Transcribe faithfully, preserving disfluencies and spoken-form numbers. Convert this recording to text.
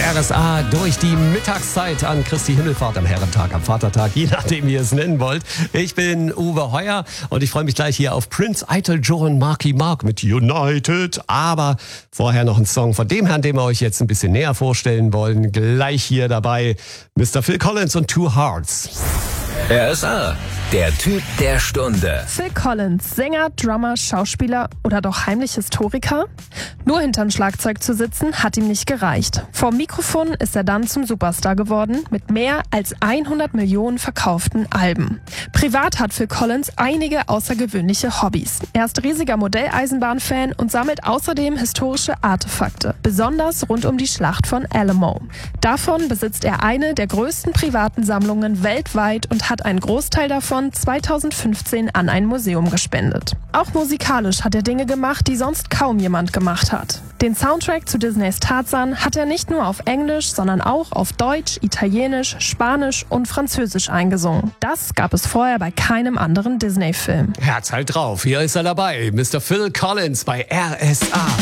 R S A durch die Mittagszeit an Christi Himmelfahrt, am Herrentag, am Vatertag, je nachdem, wie ihr es nennen wollt. Ich bin Uwe Heuer und ich freue mich gleich hier auf Prince, Eitel, Joe und Marky Mark mit United. Aber vorher noch ein Song von dem Herrn, den wir euch jetzt ein bisschen näher vorstellen wollen. Gleich hier dabei Mister Phil Collins und Two Hearts. R S A, der Typ der Stunde. Phil Collins, Sänger, Drummer, Schauspieler oder doch heimlich Historiker? Nur hinterm Schlagzeug zu sitzen, hat ihm nicht gereicht. Vor Mikrofon ist er dann zum Superstar geworden, mit mehr als hundert Millionen verkauften Alben. Privat hat Phil Collins einige außergewöhnliche Hobbys. Er ist riesiger Modelleisenbahn-Fan und sammelt außerdem historische Artefakte, besonders rund um die Schlacht von Alamo. Davon besitzt er eine der größten privaten Sammlungen weltweit und hat einen Großteil davon zweitausendfünfzehn an ein Museum gespendet. Auch musikalisch hat er Dinge gemacht, die sonst kaum jemand gemacht hat. Den Soundtrack zu Disneys Tarzan hat er nicht nur auf Englisch, sondern auch auf Deutsch, Italienisch, Spanisch und Französisch eingesungen. Das gab es vorher bei keinem anderen Disney-Film. Herz halt drauf, hier ist er dabei, Mister Phil Collins bei R S A.